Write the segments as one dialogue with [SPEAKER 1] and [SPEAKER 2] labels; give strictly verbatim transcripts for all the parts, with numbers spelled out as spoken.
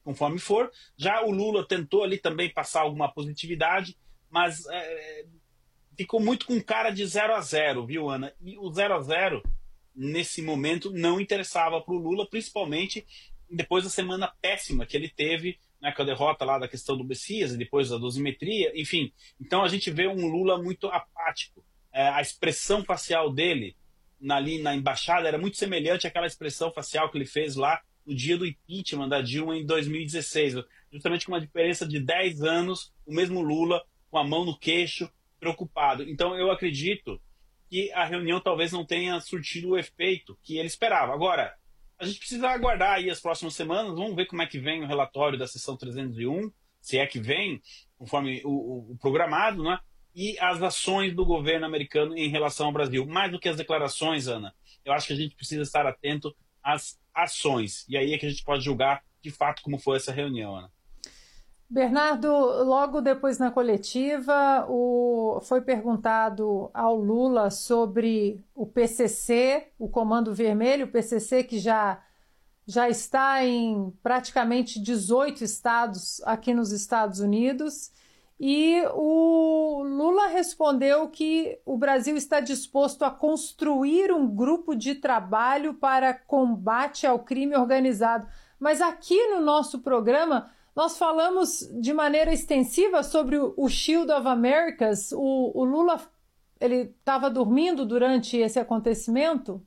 [SPEAKER 1] conforme for. Já o Lula tentou ali também passar alguma positividade, mas é, ficou muito com cara de zero a zero, viu, Ana? E o zero a zero, nesse momento, não interessava para o Lula, principalmente depois da semana péssima que ele teve, né, com a derrota lá da questão do Messias, e depois da dosimetria, enfim. Então a gente vê um Lula muito apático. É, a expressão facial dele na, ali na embaixada era muito semelhante àquela expressão facial que ele fez lá no dia do impeachment da Dilma em dois mil e dezesseis, justamente com uma diferença de dez anos, o mesmo Lula com a mão no queixo, preocupado. Então eu acredito que a reunião talvez não tenha surtido o efeito que ele esperava. Agora, a gente precisa aguardar aí as próximas semanas, vamos ver como é que vem o relatório da sessão trezentos e um, se é que vem, conforme o, o, o programado, né? E as ações do governo americano em relação ao Brasil. Mais do que as declarações, Ana, eu acho que a gente precisa estar atento às ações. E aí é que a gente pode julgar, de fato, como foi essa reunião, Ana.
[SPEAKER 2] Bernardo, logo depois na coletiva, o, foi perguntado ao Lula sobre o P C C, o Comando Vermelho, o P C C que já, já está em praticamente dezoito estados aqui nos Estados Unidos, e o Lula respondeu que o Brasil está disposto a construir um grupo de trabalho para combate ao crime organizado. Mas aqui no nosso programa nós falamos de maneira extensiva sobre o Shield of Americas. O, o Lula, ele estava dormindo durante esse acontecimento?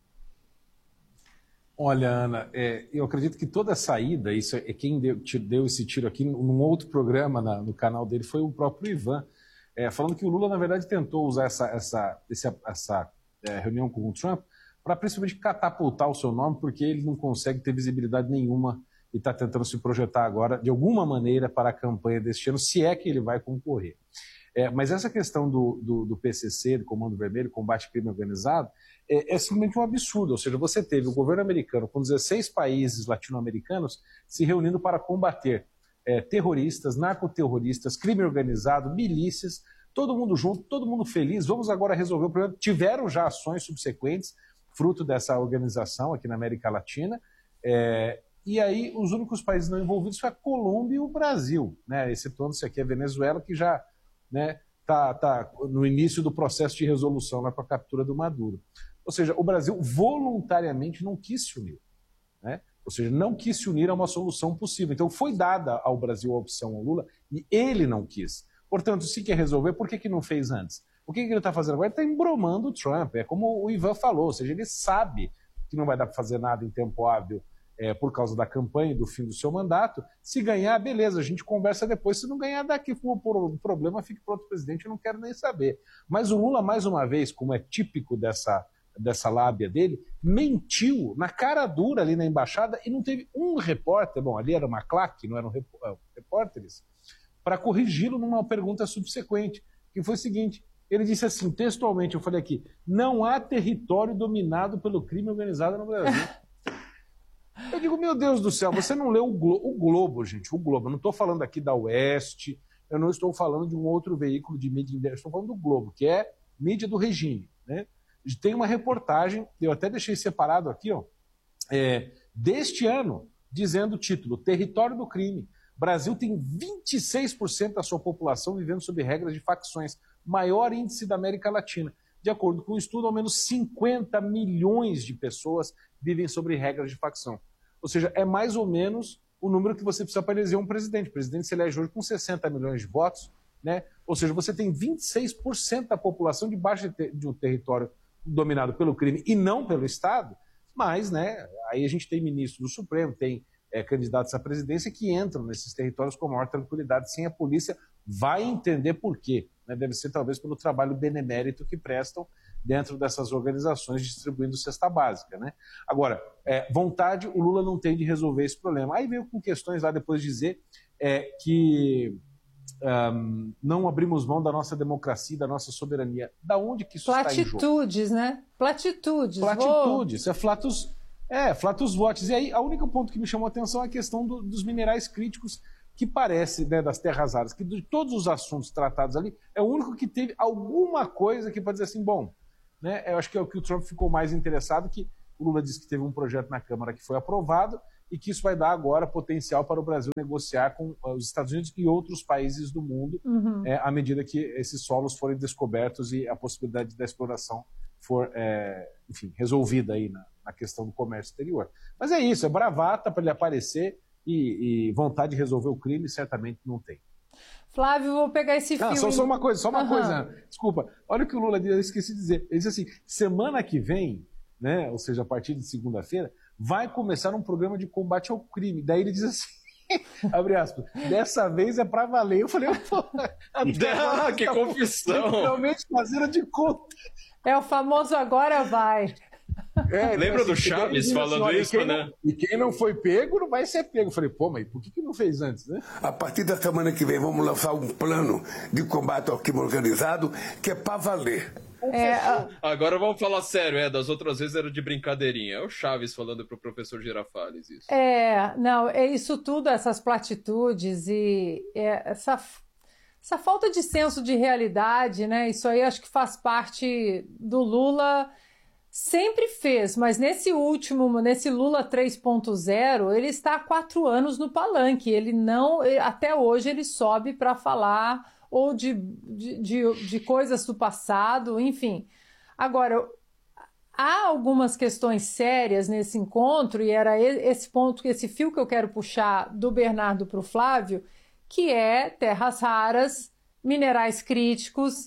[SPEAKER 3] Olha, Ana, é, eu acredito que toda a saída, isso é quem deu, deu esse tiro aqui num outro programa na, no canal dele, foi o próprio Ivan, é, falando que o Lula, na verdade, tentou usar essa, essa, essa, essa é, reunião com o Trump para principalmente catapultar o seu nome, porque ele não consegue ter visibilidade nenhuma e está tentando se projetar agora, de alguma maneira, para a campanha deste ano, se é que ele vai concorrer. É, mas essa questão do, do, do P C C, do Comando Vermelho, combate ao crime organizado, é, é simplesmente um absurdo. Ou seja, você teve o governo americano com dezesseis países latino-americanos se reunindo para combater é, terroristas, narcoterroristas, crime organizado, milícias, todo mundo junto, todo mundo feliz. Vamos agora resolver o problema. Tiveram já ações subsequentes, fruto dessa organização aqui na América Latina, é, e aí os únicos países não envolvidos foi a Colômbia e o Brasil, né? Excetuando-se aqui a Venezuela, que já está, né, tá, tá no início do processo de resolução lá com a captura do Maduro. Ou seja, o Brasil voluntariamente não quis se unir, né? Ou seja, não quis se unir a uma solução possível. Então foi dada ao Brasil a opção ao Lula e ele não quis. Portanto, se quer resolver, por que, que não fez antes? O que, que ele está fazendo agora? Ele está embromando o Trump. É como o Ivan falou, ou seja, ele sabe que não vai dar para fazer nada em tempo hábil É, por causa da campanha e do fim do seu mandato. Se ganhar, beleza, a gente conversa depois. Se não ganhar, daqui for um problema, fique para outro presidente, eu não quero nem saber. Mas o Lula, mais uma vez, como é típico dessa, dessa lábia dele, mentiu na cara dura ali na embaixada e não teve um repórter, bom, ali era uma claque, não eram repórteres, para corrigi-lo numa pergunta subsequente, que foi o seguinte: ele disse assim, textualmente, eu falei aqui, não há território dominado pelo crime organizado no Brasil. Eu digo, meu Deus do céu, você não leu o Globo, o Globo, gente, o Globo. Eu não estou falando aqui da Oeste, eu não estou falando de um outro veículo de mídia, eu estou falando do Globo, que é mídia do regime, né? Tem uma reportagem, eu até deixei separado aqui, ó, é, deste ano, dizendo o título, Território do Crime. Brasil tem vinte e seis por cento da sua população vivendo sob regras de facções, maior índice da América Latina. De acordo com o estudo, ao menos cinquenta milhões de pessoas vivem sobre regras de facção. Ou seja, é mais ou menos o número que você precisa para eleger um presidente. O presidente se elege hoje com sessenta milhões de votos, né? Ou seja, você tem vinte e seis por cento da população debaixo de um território dominado pelo crime e não pelo Estado, mas, né, aí a gente tem ministro do Supremo, tem é, candidatos à presidência que entram nesses territórios com maior tranquilidade, sem a polícia vai entender por quê. Né? Deve ser talvez pelo trabalho benemérito que prestam dentro dessas organizações distribuindo cesta básica. Né? Agora, é, vontade o Lula não tem de resolver esse problema. Aí veio com questões lá depois de dizer é, que um, não abrimos mão da nossa democracia, da nossa soberania. Da onde que isso está em jogo?
[SPEAKER 2] Platitudes, né? Platitudes.
[SPEAKER 3] Platitudes, vou... é flatus, é, flatus votis. E aí, o único ponto que me chamou a atenção é a questão do, dos minerais críticos, que parece, né, das terras raras, que de todos os assuntos tratados ali, é o único que teve alguma coisa que pode dizer assim, bom, né, eu acho que é o que o Trump ficou mais interessado, que o Lula disse que teve um projeto na Câmara que foi aprovado e que isso vai dar agora potencial para o Brasil negociar com os Estados Unidos e outros países do mundo, uhum. é, à medida que esses solos forem descobertos e a possibilidade da exploração for, é, enfim, resolvida aí na, na questão do comércio exterior. Mas é isso, é bravata para ele aparecer e, e vontade de resolver o crime certamente não tem.
[SPEAKER 2] Flávio, vou pegar esse
[SPEAKER 3] não,
[SPEAKER 2] filme...
[SPEAKER 3] Só, só uma coisa, só uma uhum. coisa. Desculpa, olha o que o Lula disse, eu esqueci de dizer. Ele disse assim, semana que vem, né, ou seja, a partir de segunda-feira, vai começar um programa de combate ao crime. Daí ele diz assim, abre aspas, dessa vez é pra valer. Eu falei, pô,
[SPEAKER 4] ah, que tá confissão.
[SPEAKER 3] Realmente fazendo de conta.
[SPEAKER 2] É o famoso agora vai.
[SPEAKER 4] É, lembra assim, do Chaves falando assim, isso, né?
[SPEAKER 3] Não, e quem não foi pego não vai ser pego. Eu falei, pô, mas por que, que não fez antes, né?
[SPEAKER 5] A partir da semana que vem vamos lançar um plano de combate ao crime organizado que é pra valer.
[SPEAKER 2] É, a...
[SPEAKER 4] Agora vamos falar sério, é, das outras vezes era de brincadeirinha. É o Chaves falando pro professor Girafales isso.
[SPEAKER 2] É, não, é isso tudo, essas platitudes e é, essa, essa falta de senso de realidade, né? Isso aí acho que faz parte do Lula, sempre fez, mas nesse último, nesse Lula três ponto zero, ele está há quatro anos no palanque, ele não, até hoje ele sobe para falar ou de, de, de, de coisas do passado, enfim. Agora, há algumas questões sérias nesse encontro, e era esse ponto, esse fio que eu quero puxar do Bernardo para o Flávio, que é terras raras, minerais críticos,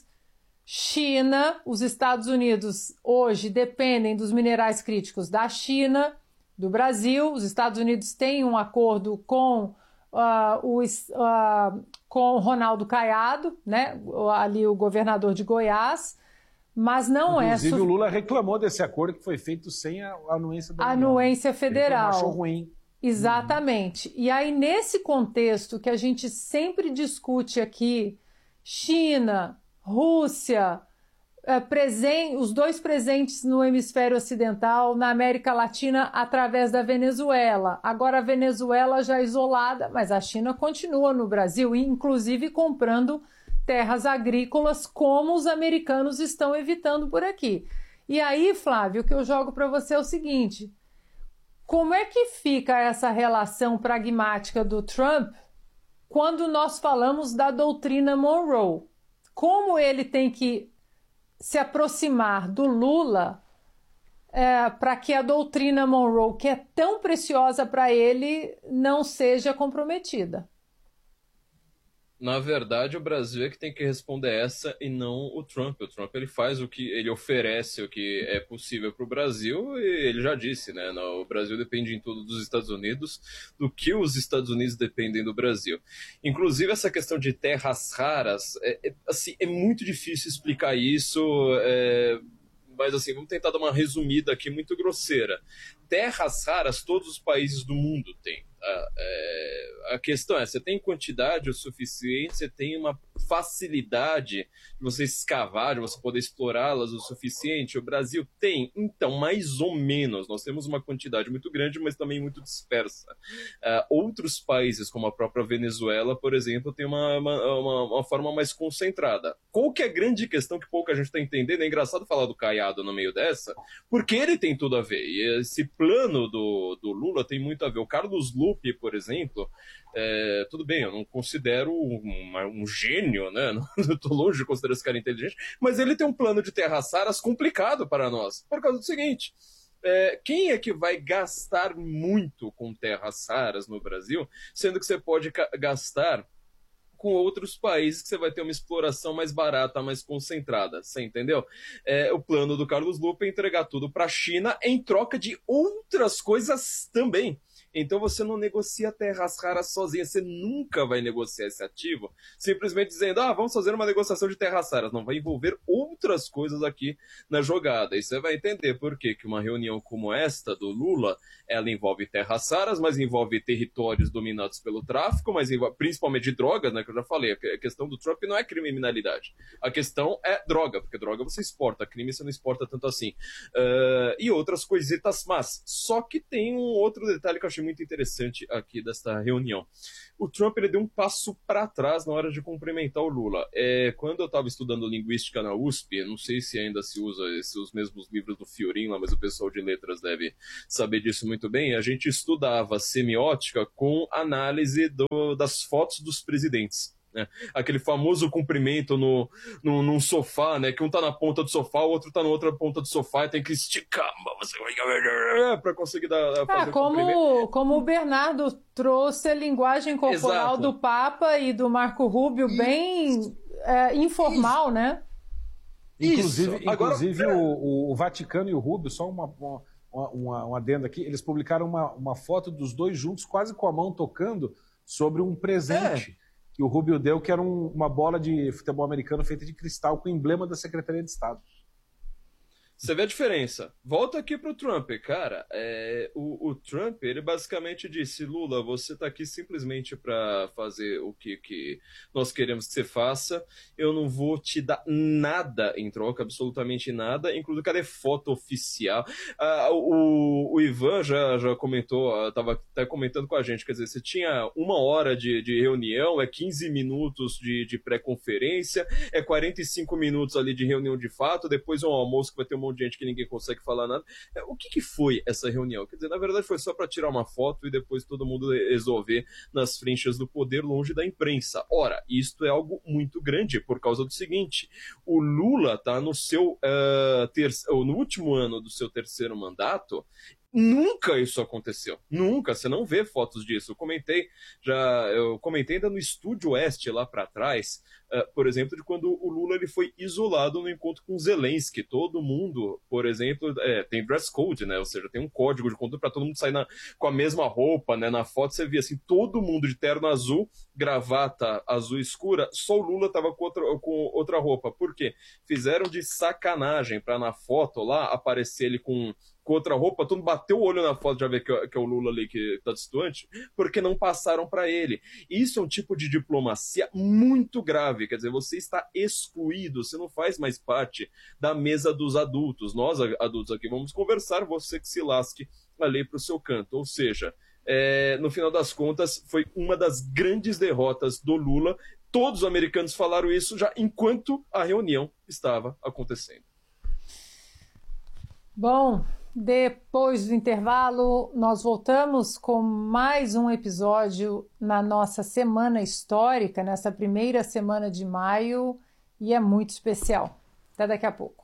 [SPEAKER 2] China, os Estados Unidos hoje dependem dos minerais críticos da China, do Brasil, os Estados Unidos têm um acordo com Uh, o, uh, com o Ronaldo Caiado, né? Ali o governador de Goiás, mas não
[SPEAKER 3] Inclusive,
[SPEAKER 2] é...
[SPEAKER 3] Inclusive o Lula reclamou desse acordo que foi feito sem a anuência da União.
[SPEAKER 2] Anuência federal.
[SPEAKER 3] Ele achou ruim.
[SPEAKER 2] Exatamente. Uhum. E aí, nesse contexto que a gente sempre discute aqui, China, Rússia, é, presen- os dois presentes no hemisfério ocidental, na América Latina, através da Venezuela. Agora a Venezuela já isolada, mas a China continua no Brasil, inclusive comprando terras agrícolas, como os americanos estão evitando por aqui. E aí, Flávio, o que eu jogo para você é o seguinte, como é que fica essa relação pragmática do Trump quando nós falamos da doutrina Monroe? Como ele tem que se aproximar do Lula é, para que a doutrina Monroe, que é tão preciosa para ele, não seja comprometida?
[SPEAKER 4] Na verdade, o Brasil é que tem que responder essa e não o Trump. O Trump ele faz o que ele oferece, o que é possível para o Brasil, e ele já disse, né? O Brasil depende em tudo dos Estados Unidos, do que os Estados Unidos dependem do Brasil. Inclusive, essa questão de terras raras, é, é, assim, é muito difícil explicar isso, é, mas assim, vamos tentar dar uma resumida aqui muito grosseira. Terras raras todos os países do mundo têm. A, é, a questão é, você tem quantidade o suficiente, você tem uma facilidade de você escavar, de você poder explorá-las o suficiente. O Brasil tem, então, mais ou menos. Nós temos uma quantidade muito grande, mas também muito dispersa. Uh, outros países, como a própria Venezuela, por exemplo, tem uma, uma, uma forma mais concentrada. Qual que é a grande questão que pouca gente está entendendo? É engraçado falar do Caiado no meio dessa, porque ele tem tudo a ver. E esse plano do, do Lula tem muito a ver. O Carlos Lupe, por exemplo, é, tudo bem, eu não considero um, um gênio, né? Estou longe de considerar esse cara inteligente, mas ele tem um plano de terras raras complicado para nós, por causa do seguinte: é, quem é que vai gastar muito com terras raras no Brasil, sendo que você pode gastar com outros países que você vai ter uma exploração mais barata, mais concentrada, você entendeu? É, o plano do Carlos Lupe é entregar tudo para a China em troca de outras coisas também. Então você não negocia terras raras sozinha, você nunca vai negociar esse ativo simplesmente dizendo, ah, vamos fazer uma negociação de terras raras. Não, vai envolver outras coisas aqui na jogada. E você vai entender por quê que uma reunião como esta do Lula, ela envolve terras raras, mas envolve territórios dominados pelo tráfico, mas envolve, principalmente drogas, né, que eu já falei. A questão do Trump não é criminalidade. A questão é droga, porque droga você exporta, crime você não exporta tanto assim. Uh, e outras coisitas, mas só que tem um outro detalhe que eu achei achei muito interessante aqui desta reunião. O Trump ele deu um passo para trás na hora de cumprimentar o Lula. É, quando eu estava estudando linguística na U S P, não sei se ainda se usa esses, os mesmos livros do Fiorin lá, mas o pessoal de letras deve saber disso muito bem, a gente estudava semiótica com análise do, das fotos dos presidentes. Né? Aquele famoso cumprimento no, no, num sofá, né? Que um tá na ponta do sofá, o outro tá na outra ponta do sofá e tem que esticar a mão para conseguir dar, fazer
[SPEAKER 2] ah, como, como o Bernardo trouxe a linguagem corporal Exato. do Papa e do Marco Rubio bem é, informal, Isso. né?
[SPEAKER 3] Inclusive,
[SPEAKER 4] Isso. Agora,
[SPEAKER 3] inclusive o, o Vaticano e o Rubio, só uma, uma, uma, uma adenda aqui, eles publicaram uma, uma foto dos dois juntos, quase com a mão tocando, sobre um presente. É. que o Rubio deu, que era um, uma bola de futebol americano feita de cristal com o emblema da Secretaria de Estado.
[SPEAKER 4] Você vê a diferença. Volta aqui pro Trump, cara. É, o, o Trump, ele basicamente disse: Lula, você tá aqui simplesmente para fazer o que, que nós queremos que você faça. Eu não vou te dar nada em troca, absolutamente nada. Inclusive, cadê foto oficial? Ah, o, o Ivan já, já comentou, estava até comentando com a gente, quer dizer, você tinha uma hora de, de reunião, é quinze minutos de, de pré-conferência, é quarenta e cinco minutos ali de reunião de fato, depois um almoço que vai ter um monte de gente que ninguém consegue falar nada. O que, que foi essa reunião? Quer dizer, na verdade foi só para tirar uma foto e depois todo mundo resolver nas frentes do poder, longe da imprensa. Ora, isto é algo muito grande por causa do seguinte: o Lula está no seu uh, ter... no último ano do seu terceiro mandato. Nunca isso aconteceu. Nunca. Você não vê fotos disso. Eu comentei, já, eu comentei ainda no Estúdio Oeste lá para trás, uh, por exemplo, de quando o Lula ele foi isolado no encontro com Zelensky. Todo mundo, por exemplo, é, tem dress code, né? Ou seja, tem um código de conduta para todo mundo sair na, com a mesma roupa, né? Na foto você via assim, todo mundo de terno azul, gravata azul escura, só o Lula tava com outra, com outra roupa. Por quê? Fizeram de sacanagem para na foto lá aparecer ele com com outra roupa, todo mundo bateu o olho na foto, já vê que é, que é o Lula ali que tá distante, porque não passaram para ele. Isso é um tipo de diplomacia muito grave, quer dizer, você está excluído, você não faz mais parte da mesa dos adultos. Nós, adultos aqui, vamos conversar, você que se lasque ali pro seu canto. Ou seja, é, no final das contas, foi uma das grandes derrotas do Lula. Todos os americanos falaram isso já enquanto a reunião estava acontecendo.
[SPEAKER 2] Bom, depois do intervalo, nós voltamos com mais um episódio na nossa semana histórica, nessa primeira semana de maio, e é muito especial. Até daqui a pouco.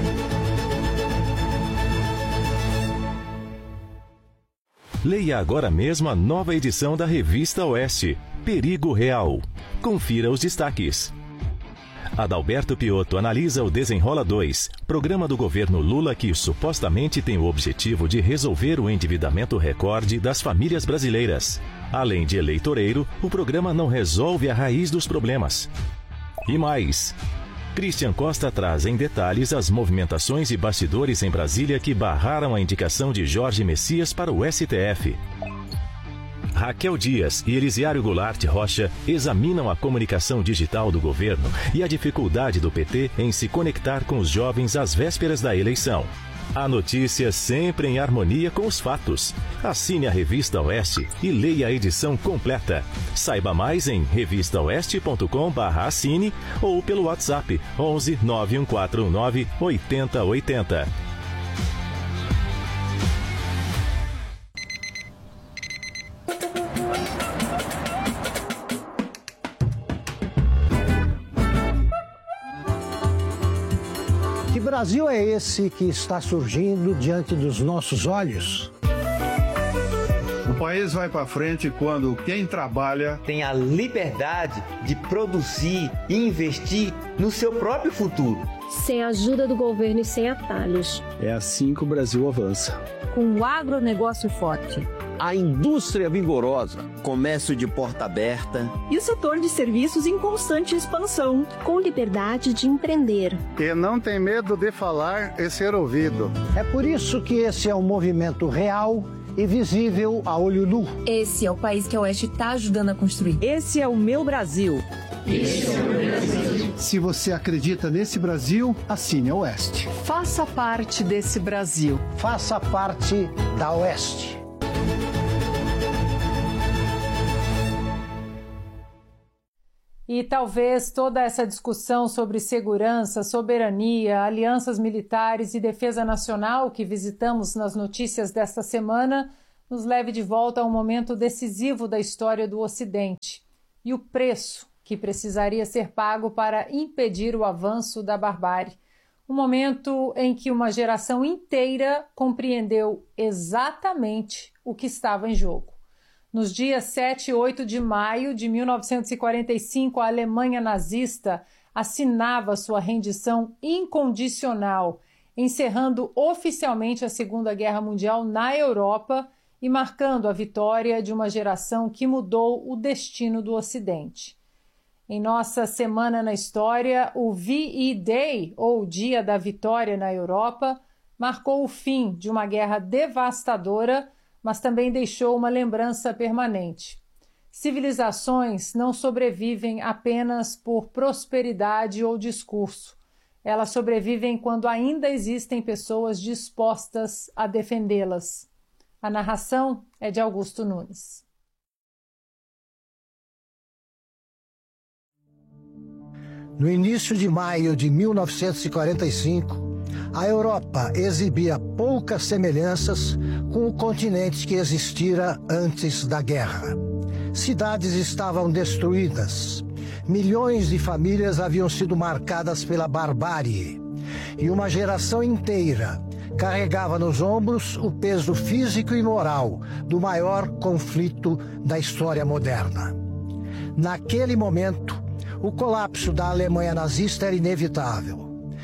[SPEAKER 6] Leia agora mesmo a nova edição da Revista Oeste, Perigo Real. Confira os destaques. Adalberto Piotto analisa o Desenrola dois, programa do governo Lula que supostamente tem o objetivo de resolver o endividamento recorde das famílias brasileiras. Além de eleitoreiro, o programa não resolve a raiz dos problemas. E mais, Christian Costa traz em detalhes as movimentações e bastidores em Brasília que barraram a indicação de Jorge Messias para o S T F. Raquel Dias e Elisiário Goulart Rocha examinam a comunicação digital do governo e a dificuldade do P T em se conectar com os jovens às vésperas da eleição. A notícia sempre em harmonia com os fatos. Assine a Revista Oeste e leia a edição completa. Saiba mais em revista oeste ponto com barra assine ou pelo WhatsApp onze nove um quatro nove oito zero oito zero.
[SPEAKER 7] Que Brasil é esse que está surgindo diante dos nossos olhos?
[SPEAKER 8] O país vai para frente quando quem trabalha
[SPEAKER 9] tem a liberdade de produzir e investir no seu próprio futuro.
[SPEAKER 10] Sem a ajuda do governo e sem atalhos.
[SPEAKER 11] É assim que o Brasil avança.
[SPEAKER 10] Com o agronegócio forte.
[SPEAKER 12] A indústria vigorosa, comércio de porta aberta.
[SPEAKER 13] E o setor de serviços em constante expansão.
[SPEAKER 10] Com liberdade de empreender.
[SPEAKER 8] E não tem medo de falar e ser ouvido.
[SPEAKER 7] É por isso que esse é um movimento real e visível a olho nu.
[SPEAKER 14] Esse é o país que a Oeste está ajudando a construir.
[SPEAKER 13] Esse é o meu Brasil.
[SPEAKER 14] Esse é o meu Brasil.
[SPEAKER 8] Se você acredita nesse Brasil, assine a Oeste.
[SPEAKER 13] Faça parte desse Brasil.
[SPEAKER 7] Faça parte da Oeste.
[SPEAKER 2] E talvez toda essa discussão sobre segurança, soberania, alianças militares e defesa nacional que visitamos nas notícias desta semana nos leve de volta a um momento decisivo da história do Ocidente e o preço que precisaria ser pago para impedir o avanço da barbárie. Um momento em que uma geração inteira compreendeu exatamente o que estava em jogo. Nos dias sete e oito de maio de mil novecentos e quarenta e cinco, a Alemanha nazista assinava sua rendição incondicional, encerrando oficialmente a Segunda Guerra Mundial na Europa e marcando a vitória de uma geração que mudou o destino do Ocidente. Em nossa Semana na História, o V E Day, ou Dia da Vitória na Europa, marcou o fim de uma guerra devastadora, mas também deixou uma lembrança permanente. Civilizações não sobrevivem apenas por prosperidade ou discurso. Elas sobrevivem quando ainda existem pessoas dispostas a defendê-las. A narração é de Augusto Nunes.
[SPEAKER 7] No início de maio de mil novecentos e quarenta e cinco, a Europa exibia poucas semelhanças com o continente que existira antes da guerra. Cidades estavam destruídas, milhões de famílias haviam sido marcadas pela barbárie, e uma geração inteira carregava nos ombros o peso físico e moral do maior conflito da história moderna. Naquele momento, o colapso da Alemanha nazista era inevitável.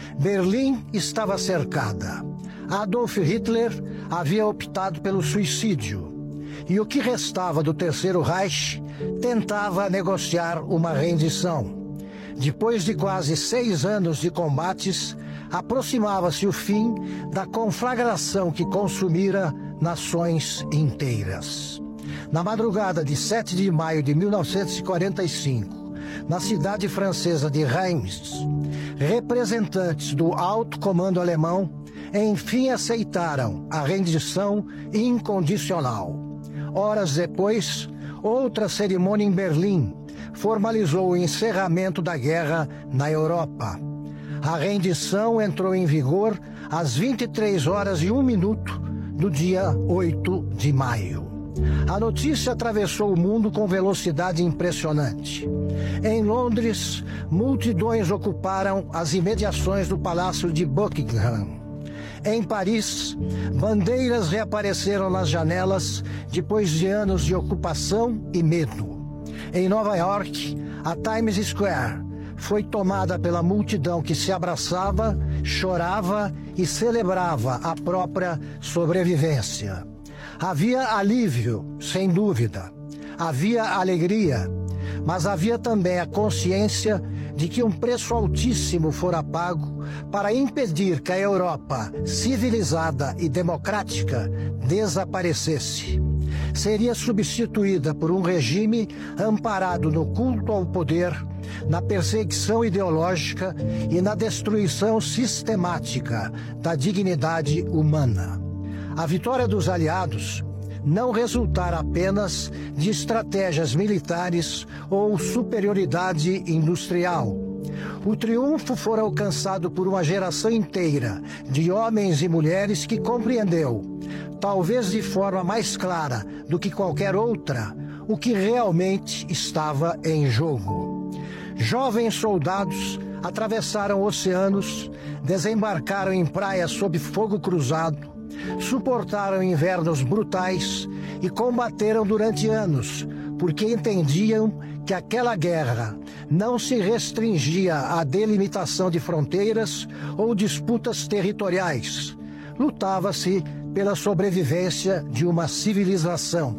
[SPEAKER 7] Berlim estava cercada. Adolf Hitler havia optado pelo suicídio. E o que restava do Terceiro Reich tentava negociar uma rendição. Depois de quase seis anos de combates, aproximava-se o fim da conflagração que consumira nações inteiras. Na madrugada de sete de maio de mil novecentos e quarenta e cinco, na cidade francesa de Reims, representantes do alto comando alemão enfim aceitaram a rendição incondicional. Horas depois, outra cerimônia em Berlim formalizou o encerramento da guerra na Europa. A rendição entrou em vigor às vinte e três horas e um minuto do dia oito de maio. A notícia atravessou o mundo com velocidade impressionante. Em Londres, multidões ocuparam as imediações do Palácio de Buckingham. Em Paris, bandeiras reapareceram nas janelas depois de anos de ocupação e medo. Em Nova York, a Times Square foi tomada pela multidão que se abraçava, chorava e celebrava a própria sobrevivência. Havia alívio, sem dúvida. Havia alegria, mas havia também a consciência de que um preço altíssimo fora pago para impedir que a Europa civilizada e democrática desaparecesse. Seria substituída por um regime amparado no culto ao poder, na perseguição ideológica e na destruição sistemática da dignidade humana. A vitória dos aliados não resultara apenas de estratégias militares ou superioridade industrial. O triunfo fora alcançado por uma geração inteira de homens e mulheres que compreendeu, talvez de forma mais clara do que qualquer outra, o que realmente estava em jogo. Jovens soldados atravessaram oceanos, desembarcaram em praias sob fogo cruzado, suportaram invernos brutais e combateram durante anos, porque entendiam que aquela guerra não se restringia à delimitação de fronteiras ou disputas territoriais. Lutava-se pela sobrevivência de uma civilização.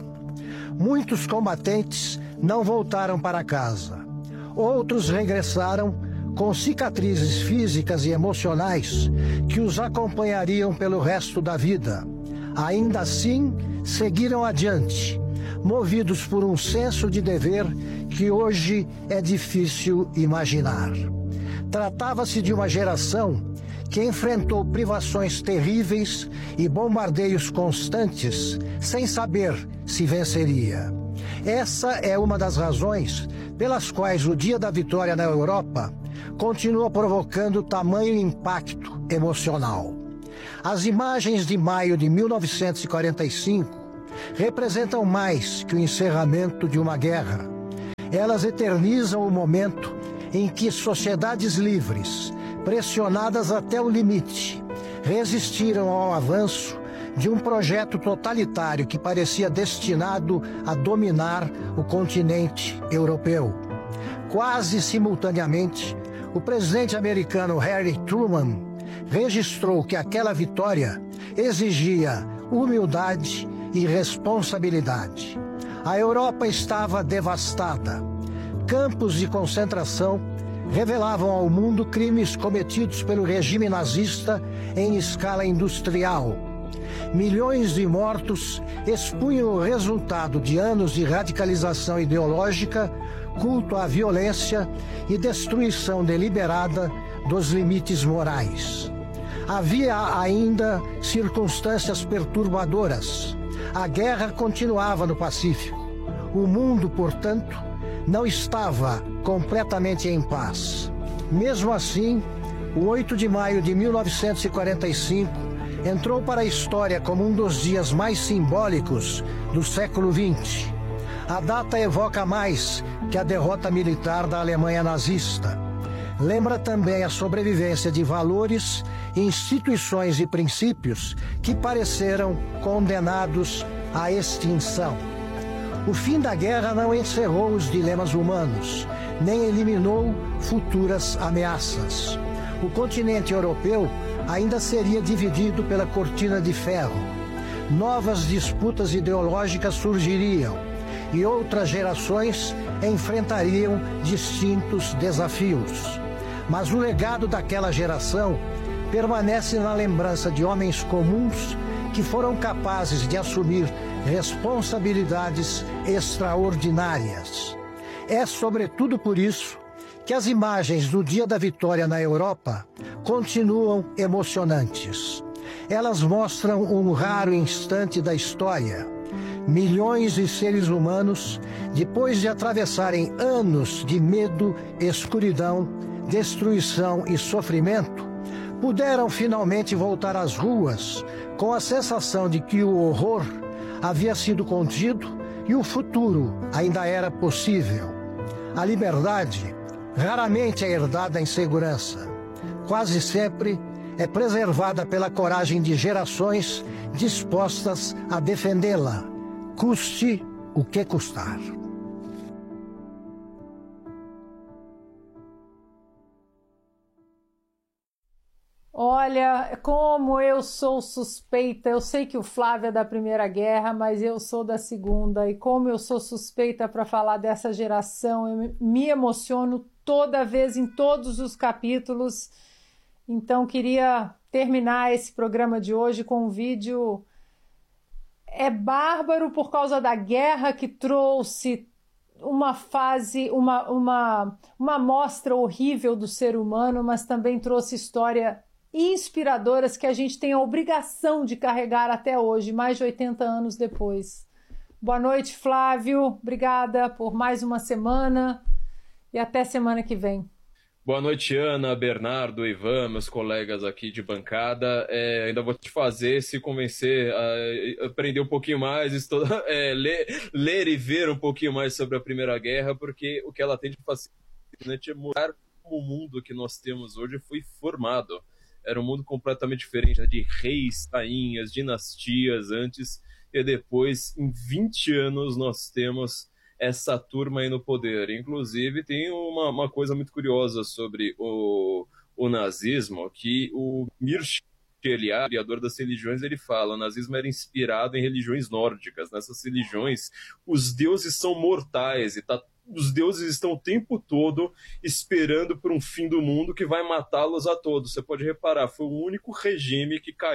[SPEAKER 7] Muitos combatentes não voltaram para casa. Outros regressaram com cicatrizes físicas e emocionais que os acompanhariam pelo resto da vida. Ainda assim, seguiram adiante, movidos por um senso de dever que hoje é difícil imaginar. Tratava-se de uma geração que enfrentou privações terríveis e bombardeios constantes sem saber se venceria. Essa é uma das razões pelas quais o dia da vitória na Europa continua provocando tamanho impacto emocional. As imagens de maio de mil novecentos e quarenta e cinco representam mais que o encerramento de uma guerra. Elas eternizam o momento em que sociedades livres, pressionadas até o limite, resistiram ao avanço de um projeto totalitário que parecia destinado a dominar o continente europeu. Quase simultaneamente, o presidente americano Harry Truman registrou que aquela vitória exigia humildade e responsabilidade. A Europa estava devastada. Campos de concentração revelavam ao mundo crimes cometidos pelo regime nazista em escala industrial. Milhões de mortos expunham o resultado de anos de radicalização ideológica, culto à violência e destruição deliberada dos limites morais. Havia ainda circunstâncias perturbadoras. A guerra continuava no Pacífico. O mundo, portanto, não estava completamente em paz. Mesmo assim, o oito de maio de mil novecentos e quarenta e cinco entrou para a história como um dos dias mais simbólicos do século vinte. A data evoca mais que a derrota militar da Alemanha nazista. Lembra também a sobrevivência de valores, instituições e princípios que pareceram condenados à extinção. O fim da guerra não encerrou os dilemas humanos, nem eliminou futuras ameaças. O continente europeu ainda seria dividido pela cortina de ferro. Novas disputas ideológicas surgiriam e outras gerações enfrentariam distintos desafios. Mas o legado daquela geração permanece na lembrança de homens comuns que foram capazes de assumir responsabilidades extraordinárias. É sobretudo por isso que as imagens do dia da vitória na Europa continuam emocionantes. Elas mostram um raro instante da história. Milhões de seres humanos, depois de atravessarem anos de medo, escuridão, destruição e sofrimento, puderam finalmente voltar às ruas com a sensação de que o horror havia sido contido e o futuro ainda era possível. A liberdade raramente é herdada em segurança. Quase sempre é preservada pela coragem de gerações dispostas a defendê-la, custe o que custar.
[SPEAKER 2] Olha, como eu sou suspeita, eu sei que o Flávio é da Primeira Guerra, mas eu sou da Segunda, e como eu sou suspeita para falar dessa geração, eu me emociono toda vez em todos os capítulos. Então queria terminar esse programa de hoje com um vídeo. É bárbaro por causa da guerra que trouxe uma fase, uma, uma, uma amostra horrível do ser humano, mas também trouxe história inspiradoras que a gente tem a obrigação de carregar até hoje, mais de oitenta anos depois. Boa noite, Flávio. Obrigada por mais uma semana e até semana que vem.
[SPEAKER 4] Boa noite, Ana, Bernardo, Ivan, meus colegas aqui de bancada. É, ainda vou te fazer se convencer a aprender um pouquinho mais, estudar, é, ler, ler e ver um pouquinho mais sobre a Primeira Guerra, porque o que ela tem de fascinante é mostrar como o mundo que nós temos hoje foi formado. Era um mundo completamente diferente, né, de reis, rainhas, dinastias antes, e depois, em vinte anos, nós temos essa turma aí no poder. Inclusive, tem uma, uma coisa muito curiosa sobre o, o nazismo, que o Mircea Eliade, criador das religiões, ele fala: o nazismo era inspirado em religiões nórdicas. Nessas religiões, os deuses são mortais, e tá, os deuses estão o tempo todo esperando por um fim do mundo que vai matá-los a todos. Você pode reparar, foi o único regime que caiu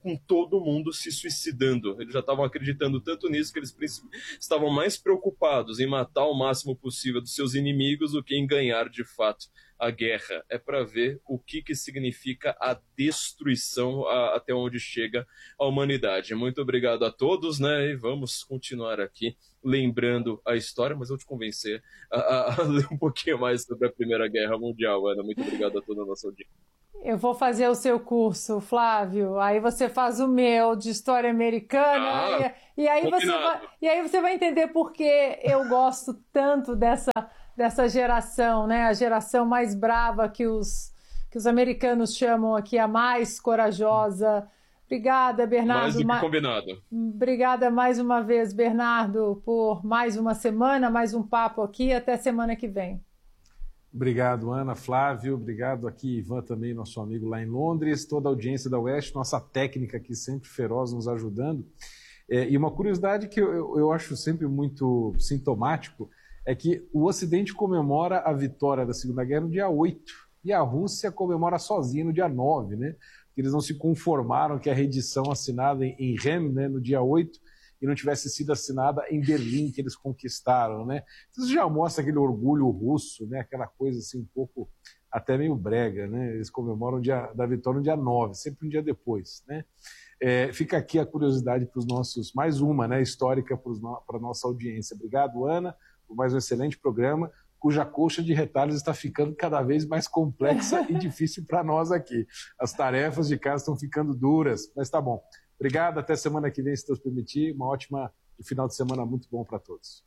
[SPEAKER 4] com todo mundo se suicidando. Eles já estavam acreditando tanto nisso que eles estavam mais preocupados em matar o máximo possível dos seus inimigos do que em ganhar de fato a guerra. É para ver o que, que significa a destruição, a, até onde chega a humanidade. Muito obrigado a todos, né? E vamos continuar aqui lembrando a história, mas eu te convencer a, a, a ler um pouquinho mais sobre a Primeira Guerra Mundial, Ana. Muito obrigado a toda a nossa audiência.
[SPEAKER 2] Eu vou fazer o seu curso, Flávio, aí você faz o meu de História Americana, ah, e, e, aí você vai, e aí você vai entender por que eu gosto tanto dessa, dessa geração, né? A geração mais brava que os, que os americanos chamam aqui, a mais corajosa. Obrigada, Bernardo.
[SPEAKER 4] Mais do que combinado.
[SPEAKER 2] Obrigada mais uma vez, Bernardo, por mais uma semana, mais um papo aqui. Até semana que vem.
[SPEAKER 3] Obrigado, Ana, Flávio, obrigado aqui, Ivan também, nosso amigo lá em Londres, toda a audiência da Oeste, nossa técnica aqui sempre feroz nos ajudando. É, e uma curiosidade que eu, eu acho sempre muito sintomático é que o Ocidente comemora a vitória da Segunda Guerra no dia oito e a Rússia comemora sozinha no dia nove, né? Eles não se conformaram que a reedição assinada em, em Rem, né, no dia oito, e não tivesse sido assinada em Berlim, que eles conquistaram, né? Isso já mostra aquele orgulho russo, né? Aquela coisa assim um pouco até meio brega, né? Eles comemoram o dia da vitória no dia nove, sempre um dia depois, né? É, fica aqui a curiosidade para os nossos, mais uma, né, histórica para a nossa audiência. Obrigado, Ana, por mais um excelente programa, cuja colcha de retalhos está ficando cada vez mais complexa e difícil para nós aqui. As tarefas de casa estão ficando duras, mas tá bom. Obrigado, até semana que vem, se Deus permitir. Uma ótima final de semana muito bom para todos.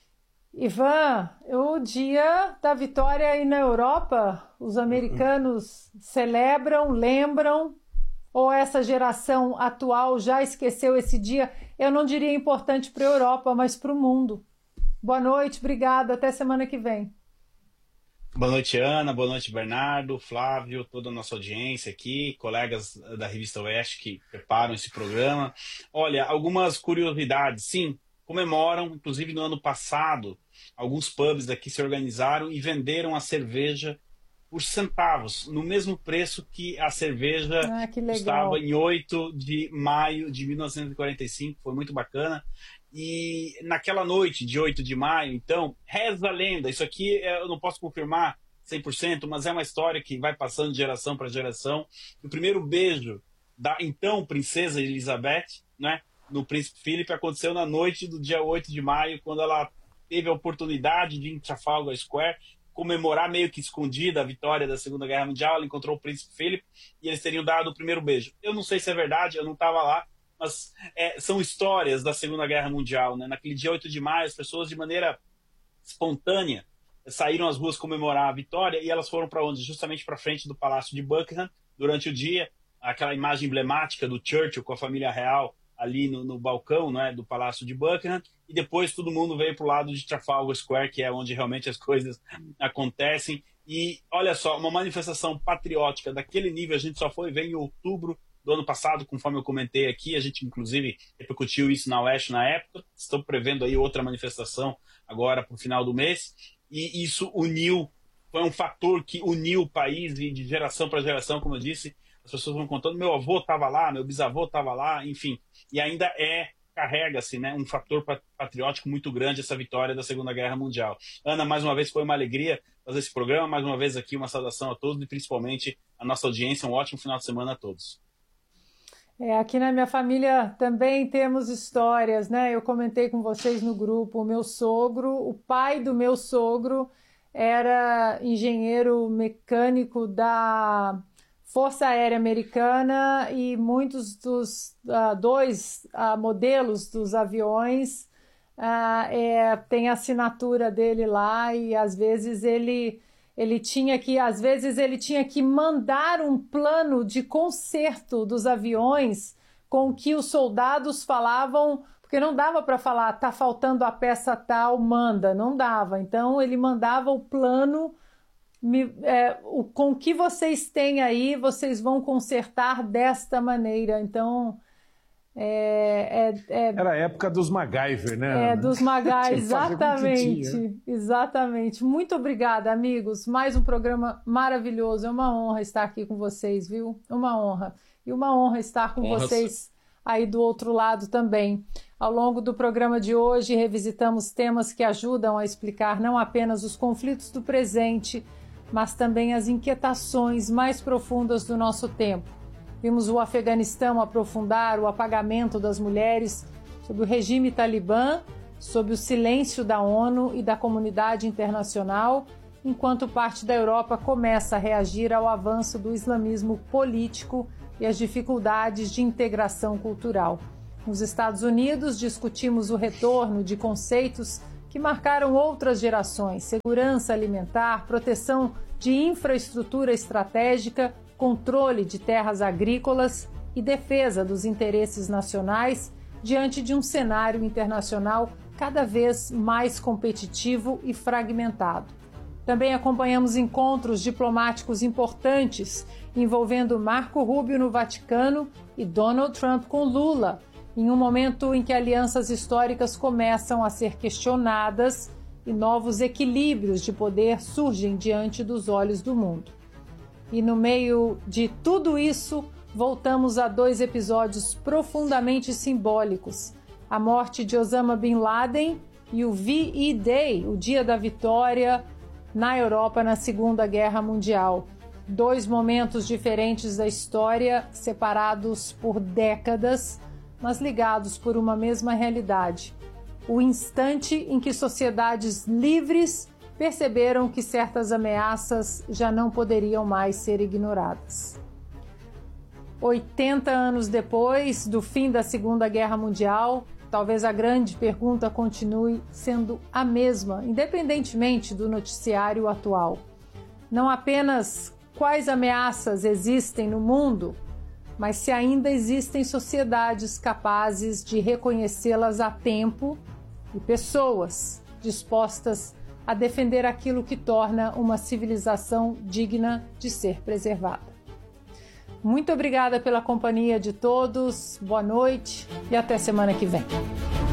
[SPEAKER 2] Ivan, o dia da vitória aí na Europa, os americanos celebram, lembram, ou essa geração atual já esqueceu esse dia? Eu não diria importante para a Europa, mas para o mundo. Boa noite, obrigado, até semana que vem.
[SPEAKER 1] Boa noite, Ana, boa noite, Bernardo, Flávio, toda a nossa audiência aqui, colegas da Revista Oeste que preparam esse programa. Olha, algumas curiosidades, sim, comemoram, inclusive no ano passado, alguns pubs daqui se organizaram e venderam a cerveja por centavos, no mesmo preço que a cerveja
[SPEAKER 2] ah, que
[SPEAKER 1] custava em oito de maio de mil novecentos e quarenta e cinco, foi muito bacana. E naquela noite de oito de maio, então, reza a lenda, isso aqui eu não posso confirmar cem por cento, mas é uma história que vai passando de geração para geração. O primeiro beijo da então princesa Elizabeth, né, no príncipe Philip, aconteceu na noite do dia oito de maio, quando ela teve a oportunidade de ir em Trafalgar Square comemorar meio que escondida a vitória da Segunda Guerra Mundial. Ela encontrou o príncipe Philip e eles teriam dado o primeiro beijo. Eu não sei se é verdade, eu não estava lá, mas é, são histórias da Segunda Guerra Mundial, né? Naquele dia oito de maio, as pessoas de maneira espontânea saíram às ruas comemorar a vitória e elas foram para onde? Justamente para frente do Palácio de Buckingham durante o dia, aquela imagem emblemática do Churchill com a família real ali no, no balcão, né, do Palácio de Buckingham, e depois todo mundo veio para o lado de Trafalgar Square, que é onde realmente as coisas acontecem. E olha só, uma manifestação patriótica daquele nível a gente só foi ver em outubro do ano passado, conforme eu comentei aqui, a gente inclusive repercutiu isso na Oeste na época, estão prevendo aí outra manifestação agora para o final do mês, e isso uniu, foi um fator que uniu o país e de geração para geração, como eu disse, as pessoas vão contando, meu avô estava lá, meu bisavô estava lá, enfim, e ainda é, carrega-se, né, um fator patriótico muito grande essa vitória da Segunda Guerra Mundial. Ana, mais uma vez foi uma alegria fazer esse programa, mais uma vez aqui uma saudação a todos e principalmente a nossa audiência, um ótimo final de semana a todos.
[SPEAKER 2] É, aqui na minha família também temos histórias, né? Eu comentei com vocês no grupo, o meu sogro, o pai do meu sogro era engenheiro mecânico da Força Aérea Americana e muitos dos uh, dois uh, modelos dos aviões uh, é, tem a assinatura dele lá e às vezes ele Ele tinha que, às vezes, ele tinha que mandar um plano de conserto dos aviões com que os soldados falavam, porque não dava para falar, tá faltando a peça tal, manda, não dava. Então, ele mandava o plano, me, é, o, com que vocês têm aí, vocês vão consertar desta maneira. Então... É, é, é,
[SPEAKER 3] Era a época dos MacGyver, né?
[SPEAKER 2] É, dos MacGyver, exatamente, exatamente. Muito obrigada, amigos. Mais um programa maravilhoso. É uma honra estar aqui com vocês, viu? Uma honra. e uma honra estar com
[SPEAKER 4] Honra
[SPEAKER 2] vocês aí do outro lado também. Ao longo do programa de hoje, revisitamos temas que ajudam a explicar não apenas os conflitos do presente, mas também as inquietações mais profundas do nosso tempo. Vimos o Afeganistão aprofundar o apagamento das mulheres sob o regime talibã, sob o silêncio da ONU e da comunidade internacional, enquanto parte da Europa começa a reagir ao avanço do islamismo político e às dificuldades de integração cultural. Nos Estados Unidos, discutimos o retorno de conceitos que marcaram outras gerações: segurança alimentar, proteção de infraestrutura estratégica, controle de terras agrícolas e defesa dos interesses nacionais diante de um cenário internacional cada vez mais competitivo e fragmentado. Também acompanhamos encontros diplomáticos importantes envolvendo Marco Rubio no Vaticano e Donald Trump com Lula, em um momento em que alianças históricas começam a ser questionadas e novos equilíbrios de poder surgem diante dos olhos do mundo. E no meio de tudo isso, voltamos a dois episódios profundamente simbólicos: a morte de Osama Bin Laden e o V-Day, o Dia da Vitória, na Europa na Segunda Guerra Mundial. Dois momentos diferentes da história, separados por décadas, mas ligados por uma mesma realidade: o instante em que sociedades livres perceberam que certas ameaças já não poderiam mais ser ignoradas. oitenta anos depois do fim da Segunda Guerra Mundial, talvez a grande pergunta continue sendo a mesma, independentemente do noticiário atual. Não apenas quais ameaças existem no mundo, mas se ainda existem sociedades capazes de reconhecê-las a tempo e pessoas dispostas a defender aquilo que torna uma civilização digna de ser preservada. Muito obrigada pela companhia de todos, boa noite e até semana que vem.